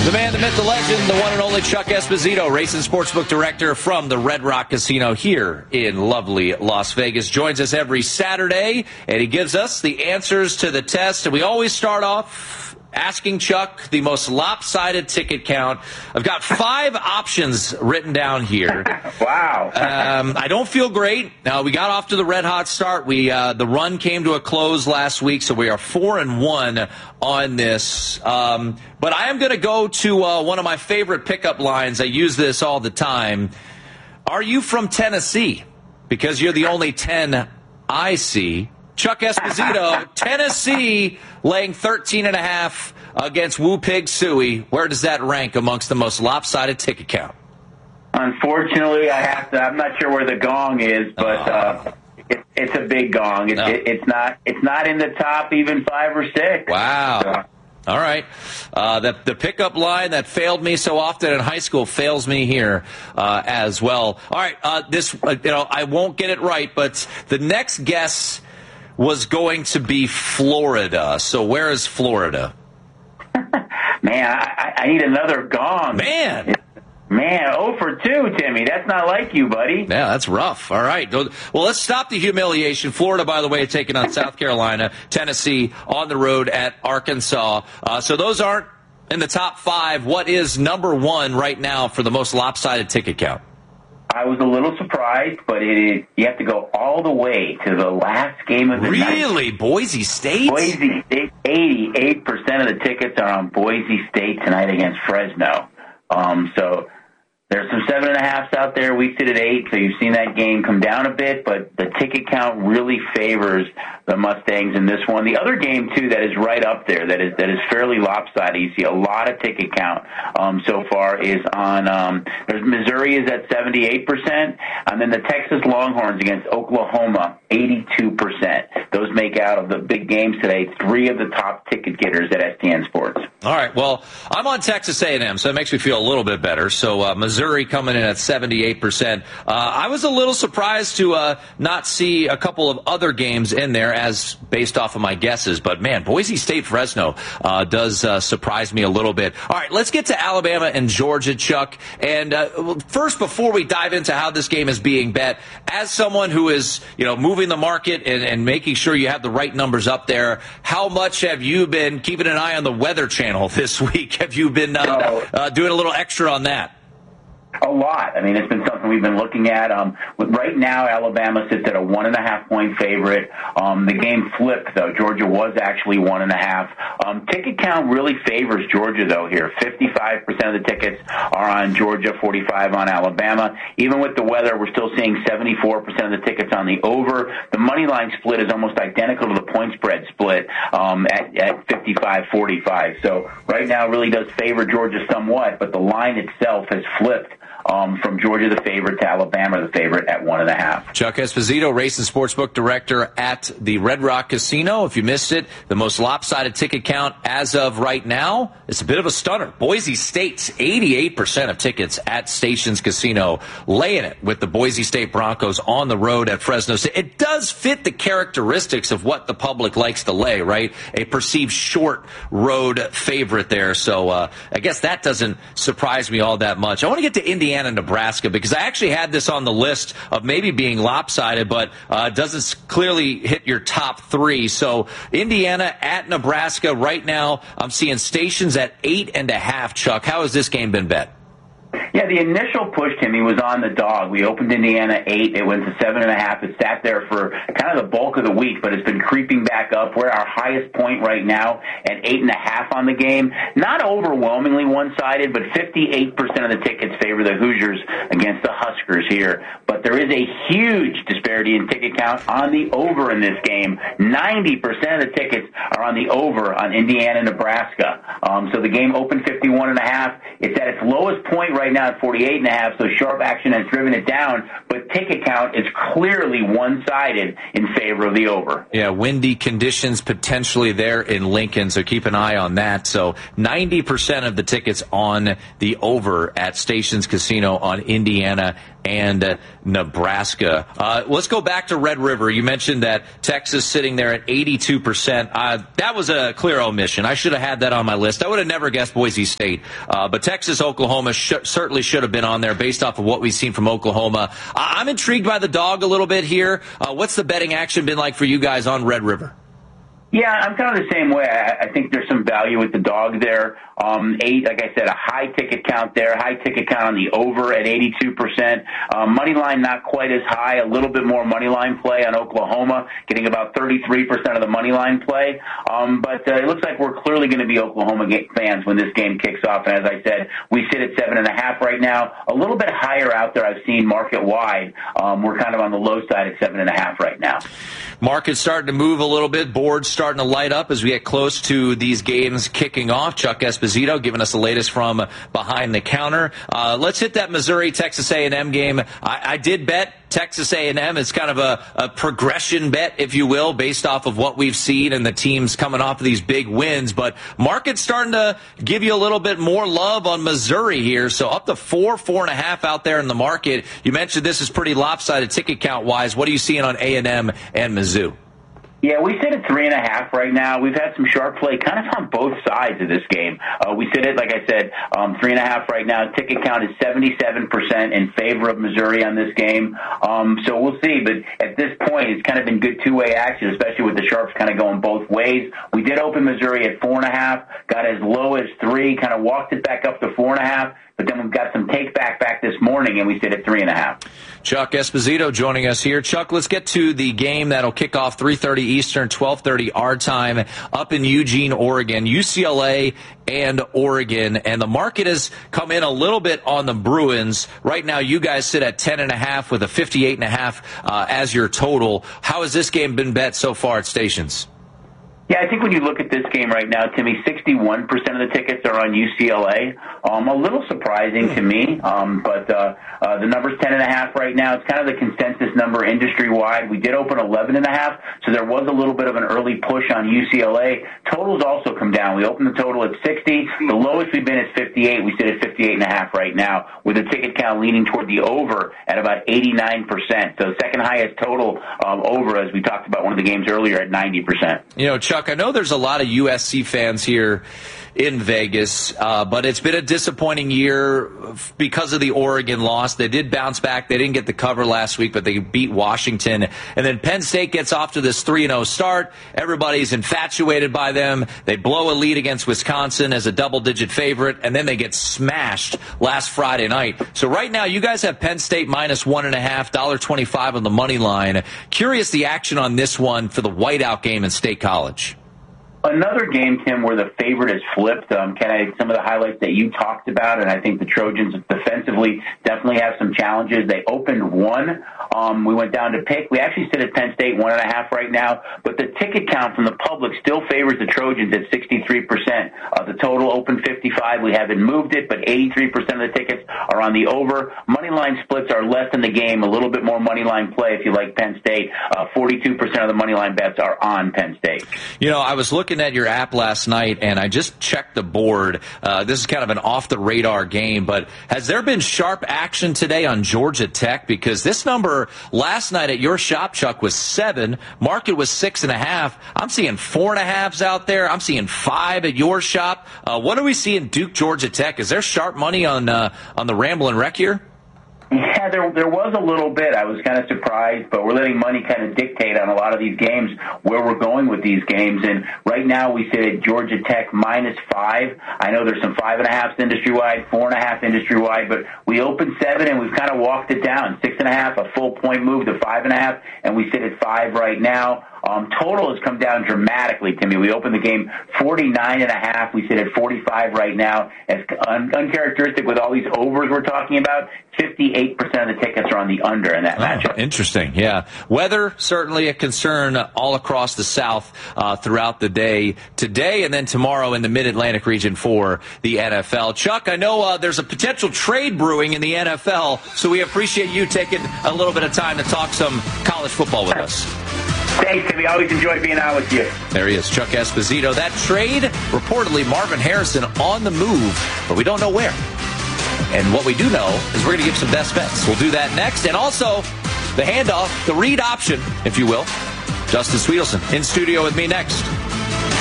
The man, the myth, the legend, the one and only Chuck Esposito, race and sportsbook director from the Red Rock Casino here in lovely Las Vegas, joins us every Saturday, and he gives us the answers to the test. And we always start off asking Chuck the most lopsided ticket count. I've got 5 options written down here. Wow. I don't feel great. Now, we got off to the red-hot start. The run came to a close last week, so we are 4-1 on this. But I am going to go to one of my favorite pickup lines. I use this all the time. Are you from Tennessee? Because you're the only 10 I see. Chuck Esposito, Tennessee, laying 13.5 against Woo Pig Suey. Where does that rank amongst the most lopsided ticket count? Unfortunately, I have to. I'm not sure where the gong is, but it's a big gong. It's not in the top even 5 or 6. Wow. All right. The pickup line that failed me so often in high school fails me here as well. All right. I won't get it right, but the next guess was going to be Florida. So where is Florida? Man, I need another gong. Man, 0 for 2, Timmy. That's not like you, buddy. Yeah, that's rough. All right. Well, let's stop the humiliation. Florida, by the way, taking on South Carolina. Tennessee on the road at Arkansas. So those aren't in the top 5. What is number 1 right now for the most lopsided ticket count? I was a little surprised, but you have to go all the way to the last game of the night. Really? Boise State? Boise State, 88% of the tickets are on Boise State tonight against Fresno. So there's some 7.5s out there. We sit at 8, so you've seen that game come down a bit, but the ticket count really favors the Mustangs in this one. The other game, too, that is right up there, that is fairly lopsided. You see a lot of ticket count so far is on Missouri is at 78%, and then the Texas Longhorns against Oklahoma, 82%. Those make out of the big games today 3 of the top ticket getters at STN Sports. All right, well, I'm on Texas A&M, so that makes me feel a little bit better. So Missouri coming in at 78%. I was a little surprised to not see a couple of other games in there as based off of my guesses. But, man, Boise State-Fresno does surprise me a little bit. All right, let's get to Alabama and Georgia, Chuck. And first, before we dive into how this game is being bet, as someone who is, moving the market and making sure you have the right numbers up there, how much have you been keeping an eye on the Weather Channel this week? Have you been doing a little extra on that? A lot. I mean, it's been something we've been looking at. Right now, Alabama sits at a 1.5-point favorite. The game flipped, though. Georgia was actually 1.5. Ticket count really favors Georgia, though, here. 55% of the tickets are on Georgia, 45 on Alabama. Even with the weather, we're still seeing 74% of the tickets on the over. The money line split is almost identical to the point spread split at 55-45. So right now, it really does favor Georgia somewhat, but the line itself has flipped from Georgia the favorite to Alabama the favorite at 1.5. Chuck Esposito, race and sportsbook director at the Red Rock Casino. If you missed it, the most lopsided ticket count as of right now, it's a bit of a stunner. Boise State's 88% of tickets at Stations Casino, laying it with the Boise State Broncos on the road at Fresno State. It does fit the characteristics of what the public likes to lay, right? A perceived short road favorite there. So I guess that doesn't surprise me all that much. I want to get to Indiana, Nebraska, because I actually had this on the list of maybe being lopsided, but doesn't clearly hit your top 3. So Indiana at Nebraska right now, I'm seeing Stations at 8.5. Chuck, how has this game been bet? Yeah, the initial push, Timmy, was on the dog. We opened Indiana 8. It went to 7.5. It sat there for kind of the bulk of the week, but it's been creeping back up. We're our highest point right now at 8.5 on the game. Not overwhelmingly one-sided, but 58% of the tickets favor the Hoosiers against the Huskers here. But there is a huge disparity in ticket count on the over in this game. 90% of the tickets are on the over on Indiana, Nebraska. So the game opened 51.5. It's at its lowest point right now at 48.5, so sharp action has driven it down, but ticket count is clearly one-sided in favor of the over. Yeah, windy conditions potentially there in Lincoln, so keep an eye on that. So 90% of the tickets on the over at Stations Casino on Indiana and Nebraska. Let's go back to Red River. You mentioned that Texas sitting there at 82%. That was a clear omission. I should have had that on my list. I would have never guessed Boise State. But Texas, Oklahoma certainly should have been on there based off of what we've seen from Oklahoma. I'm intrigued by the dog a little bit here. What's the betting action been like for you guys on Red River? Yeah, I'm kind of the same way. I think there's some value with the dog there. Like I said, a high ticket count there, high ticket count on the over at 82%. Money line not quite as high, a little bit more money line play on Oklahoma, getting about 33% of the money line play. But it looks like we're clearly going to be Oklahoma fans when this game kicks off. And as I said, we sit at 7.5 right now, a little bit higher out there. I've seen market wide. We're kind of on the low side at 7.5 right now. Market's starting to move a little bit. Board's starting to light up as we get close to these games kicking off. Chuck Esposito giving us the latest from behind the counter. Let's hit that Missouri-Texas A&M game. I did bet Texas A&M. It's kind of a progression bet, if you will, based off of what we've seen and the teams coming off of these big wins. But market's starting to give you a little bit more love on Missouri here. So up to 4.5 out there in the market. You mentioned this is pretty lopsided ticket count-wise. What are you seeing on A&M and Mizzou? Yeah, we sit at 3.5 right now. We've had some sharp play kind of on both sides of this game. We sit at, like I said, 3.5 right now. Ticket count is 77% in favor of Missouri on this game. So we'll see. But at this point, it's kind of been good two-way action, especially with the sharps kind of going both ways. We did open Missouri at 4.5, got as low as 3, kind of walked it back up to 4.5. But then we've got some take back this morning, and we sit at 3.5. Chuck Esposito joining us here. Chuck, let's get to the game that'll kick off 3:30 Eastern, 12:30 our time up in Eugene, Oregon. UCLA and Oregon. And the market has come in a little bit on the Bruins. Right now, you guys sit at 10.5 with a 58.5 as your total. How has this game been bet so far at stations? Yeah, I think when you look at this game right now, Timmy, 61% of the tickets are on UCLA. A little surprising to me, but the number's 10.5 right now. It's kind of the consensus number industry-wide. We did open 11.5, so there was a little bit of an early push on UCLA. Totals also come down. We opened the total at 60. The lowest we've been is 58. We sit at 58.5 right now, with the ticket count leaning toward the over at about 89%. So second highest total over, as we talked about one of the games earlier, at 90%. You know, Chuck, I know there's a lot of USC fans here in Vegas, but it's been a disappointing year because of the Oregon loss. They did bounce back. They didn't get the cover last week, but they beat Washington. And then Penn State gets off to this 3-0 start. Everybody's infatuated by them. They blow a lead against Wisconsin as a double-digit favorite, and then they get smashed last Friday night. So right now, you guys have Penn State minus 1.5, $1.25 on the money line. Curious the action on this one for the whiteout game in State College. Another game, Tim, where the favorite is flipped. Some of the highlights that you talked about, and I think the Trojans defensively definitely have some challenges. They opened 1. We went down to pick. We actually sit at Penn State 1.5 right now, but the ticket count from the public still favors the Trojans at 63%. The total opened 55. We haven't moved it, but 83% of the tickets are on the over. Money line splits are less in the game, a little bit more money line play if you like Penn State. 42% of the money line bets are on Penn State. You know, I was looking at your app last night, and I just checked the board. This is kind of an off-the-radar game, but has there been sharp action today on Georgia Tech? Because this number last night at your shop, Chuck, was 7. Market was 6.5. I'm seeing 4.5s out there. I'm seeing 5 at your shop. What are we seeing Duke, Georgia Tech? Is there sharp money on the Ramblin' Wreck here? Yeah, there was a little bit. I was kind of surprised, but we're letting money kind of dictate on a lot of these games where we're going with these games. And right now we sit at Georgia Tech minus 5. I know there's some 5.5s industry-wide, 4.5 industry-wide, but we opened 7 and we've kind of walked it down. 6.5, a full point move to 5.5, and we sit at 5 right now. Total has come down dramatically, Timmy. We opened the game 49.5. We sit at 45 right now. As uncharacteristic with all these overs we're talking about, 58% of the tickets are on the under in that matchup. Interesting, yeah. Weather, certainly a concern all across the South throughout the day today and then tomorrow in the Mid-Atlantic region for the NFL. Chuck, I know there's a potential trade brewing in the NFL, so we appreciate you taking a little bit of time to talk some college football with us. Thanks, Timmy. Always enjoy being out with you. There he is, Chuck Esposito. That trade, reportedly Marvin Harrison on the move, but we don't know where. And what we do know is we're going to give some best bets. We'll do that next. And also the handoff, the read option, if you will. Justin Sweetelson in studio with me next.